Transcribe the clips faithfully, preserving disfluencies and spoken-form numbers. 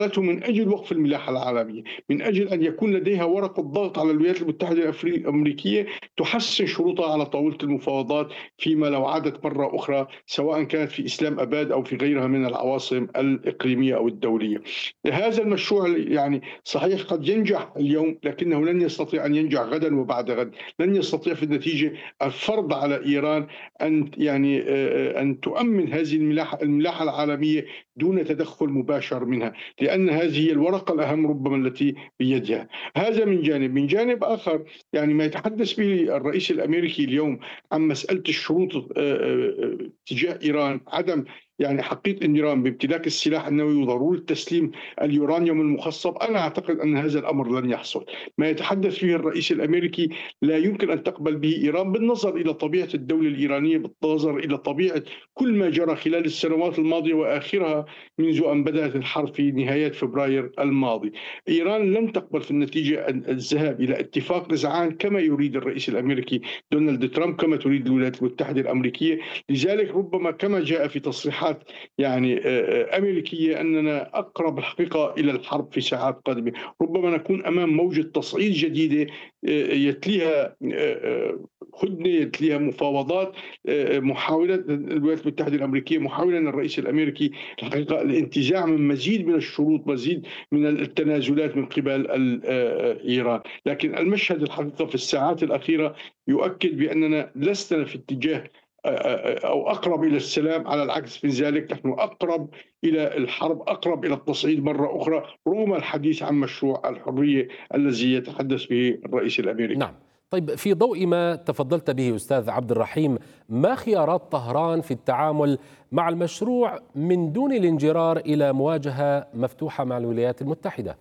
من أجل وقف الملاحة العالمية، من أجل أن يكون لديها ورقة ضغط على الولايات المتحدة الأفري- الأمريكية تحسن شروطها على طاولة المفاوضات فيما لو عادت مرة أخرى، سواء كانت في إسلام أباد أو في غيرها من العواصم الإقليمية أو الدولية. هذا المشروع يعني صحيح قد ينجح اليوم، لكنه لن يستطيع أن ينجح غدا وبعد غد. لن يستطيع في النتيجة الفرض على إيران أن يعني آه، أن تؤمن هذه الملاحة الملاحة العالمية دون تدخل مباشر منها، لأن هذه هي الورقة الأهم ربما التي بيدها. هذا من جانب. من جانب آخر، يعني ما يتحدث به الرئيس الأمريكي اليوم عن مسألة الشروط آه، آه، تجاه إيران، عدم يعني حقيقة أن إيران بامتلاك السلاح النووي وضرورة تسليم اليورانيوم المخصب. أنا أعتقد أن هذا الأمر لن يحصل. ما يتحدث فيه الرئيس الأمريكي لا يمكن أن تقبل به إيران، بالنظر إلى طبيعة الدولة الإيرانية، بالنظر إلى طبيعة كل ما جرى خلال السنوات الماضية وآخرها منذ أن بدأت الحرب في نهاية فبراير الماضي. إيران لن تقبل في النتيجة الذهاب إلى اتفاق إذعان كما يريد الرئيس الأمريكي دونالد ترامب، كما تريد الولايات المتحدة الأمريكية. لذلك ربما كما جاء في تصريحات يعني آه، أمريكية أننا أقرب الحقيقة إلى الحرب في ساعات قادمة. ربما نكون أمام موجة تصعيد جديدة آه، يتليها آه، آه، هدنة، يتليها مفاوضات، آه، محاولة الولايات المتحدة الأمريكية، محاولة من الرئيس الأمريكي الحقيقة الانتزاع من مزيد من الشروط، مزيد من التنازلات من قبل آه، إيران. لكن المشهد الحقيقة في الساعات الأخيرة يؤكد بأننا لسنا في اتجاه أو أقرب إلى السلام. على العكس من ذلك، نحن أقرب إلى الحرب، أقرب إلى التصعيد مرة أخرى، رغم الحديث عن مشروع الحرية الذي يتحدث به الرئيس الأمريكي. نعم. طيب، في ضوء ما تفضلت به أستاذ عبد الرحيم، ما خيارات طهران في التعامل مع المشروع من دون الانجرار إلى مواجهة مفتوحة مع الولايات المتحدة؟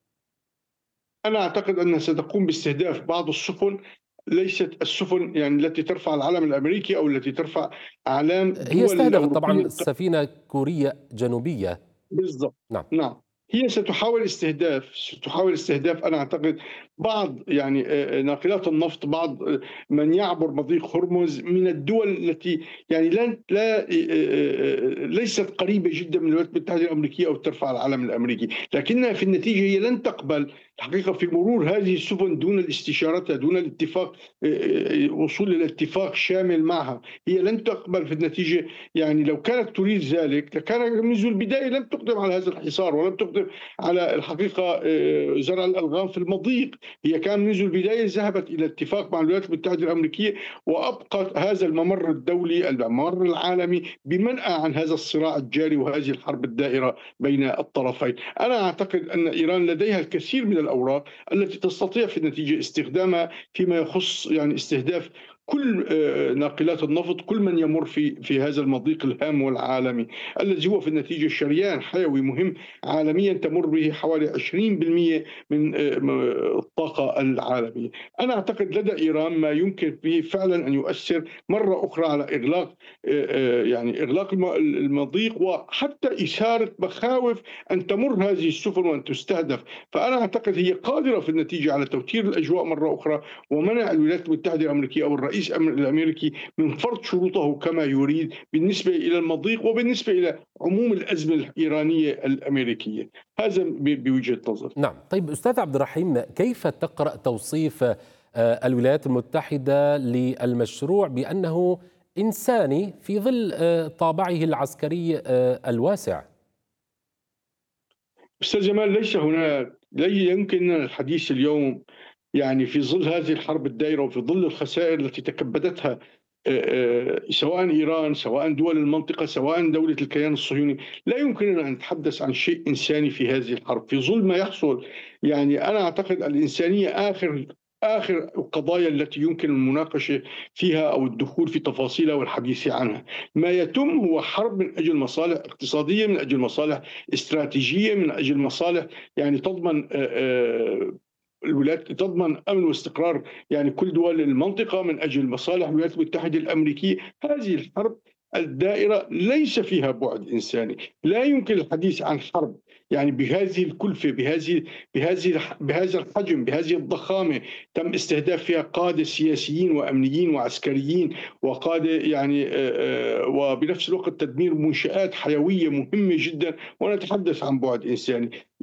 أنا أعتقد أنها ستقوم باستهداف بعض السفن، ليست السفن يعني التي ترفع العلم الأمريكي أو التي ترفع أعلام هي دول استهدفت طبعا الأوروبية. سفينة كورية جنوبية. بالضبط. نعم. نعم. هي ستحاول استهداف ستحاول استهداف أنا أعتقد بعض يعني آآ ناقلات النفط، بعض آآ من يعبر مضيق هرمز من الدول التي يعني لن لا آآ ليست قريبة جدًا من الولايات المتحدة الأمريكية أو ترفع العلم الأمريكي، لكنها في النتيجة هي لن تقبل الحقيقة في مرور هذه السفن دون الاستشارتها، دون الاتفاق، آآ وصول إلى اتفاق شامل معها. هي لن تقبل في النتيجة. يعني لو كانت تريد ذلك لكان منذ البداية لم تقدم على هذا الحصار، ولم تقدم على الحقيقة آه، زرع الألغام في المضيق. هي كان منذ البداية ذهبت إلى اتفاق مع الولايات المتحدة الأمريكية، وأبقت هذا الممر الدولي، الممر العالمي، بمنأى عن هذا الصراع الجاري وهذه الحرب الدائرة بين الطرفين. أنا أعتقد أن إيران لديها الكثير من الأوراق التي تستطيع في النتيجة استخدامها فيما يخص يعني استهداف كل آه، ناقلات النفط، كل من يمر في في هذا المضيق الهام والعالمي، الذي هو في النتيجة شريان حيوي مهم عالميا تمر به حوالي عشرين بالمئة من آه، م- الطاقة العالمية. أنا أعتقد لدى إيران ما يمكن به فعلا أن يؤثر مرة أخرى على إغلاق آه، آه، يعني إغلاق الم- المضيق، وحتى إثارة مخاوف أن تمر هذه السفن وأن تستهدف. فأنا أعتقد هي قادرة في النتيجة على توتير الأجواء مرة أخرى، ومنع الولايات المتحدة الأمريكية أو الرئيس الأمريكي من فرض شروطه كما يريد بالنسبة إلى المضيق وبالنسبة إلى عموم الأزمة الإيرانية الأمريكية. هذا ب- بوجهة نظري. نعم. طيب أستاذ عبد الرحيم، كيف تقرأ توصيف آه، الولايات المتحدة للمشروع بأنه إنساني في ظل آه، طابعه العسكري آه، الواسع؟ أستاذ جمال، ليس هناك لا يمكننا الحديث اليوم يعني في ظل هذه الحرب الدائرة وفي ظل الخسائر التي تكبدتها آه، آه، سواء إيران، سواء دول المنطقة، سواء دولة الكيان الصهيوني. لا يمكننا أن نتحدث عن شيء إنساني في هذه الحرب في ظل ما يحصل. يعني أنا أعتقد الإنسانية آخر آخر القضايا التي يمكن المناقشة فيها أو الدخول في تفاصيلها والحديث عنها. ما يتم هو حرب من أجل مصالح اقتصادية، من أجل مصالح استراتيجية، من أجل مصالح يعني تضمن آه، آه، الولايات، تضمن امن واستقرار يعني كل دول المنطقه، من اجل مصالح الولايات المتحده الامريكيه. هذه الحرب الدائره ليس فيها بعد انساني. لا يمكن الحديث عن حرب يعني بهذه الكلفه، بهذه بهذه بهذا الحجم، بهذه الضخامه، تم استهداف فيها قاده سياسيين وامنيين وعسكريين وقاده يعني آه، آه، وبنفس الوقت تدمير منشآت حيويه مهمه جدا، ونتحدث عن بعد انساني.